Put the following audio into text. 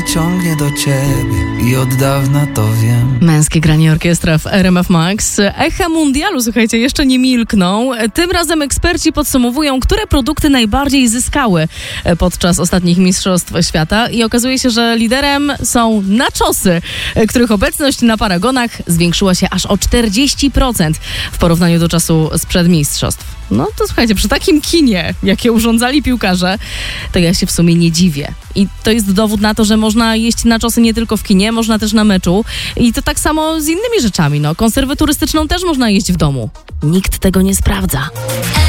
ciągnie do ciebie i od dawna to wiem. Męskie granie orkiestra w RMF Max. Echa mundialu, słuchajcie, jeszcze nie milkną. Tym razem eksperci podsumowują, które produkty najbardziej zyskały podczas ostatnich mistrzostw świata i okazuje się, że liderem są nachosy, których obecność na paragonach zwiększyła się aż o 40% w porównaniu do czasu sprzed mistrzostw. No to słuchajcie, przy takim kinie, jakie urządzali piłkarze, to ja się w sumie nie dziwię. I to jest dowód na to, że można jeść nachosy nie tylko w kinie, można też na meczu. I to tak samo z innymi rzeczami. Konserwę turystyczną też można jeść w domu. Nikt tego nie sprawdza.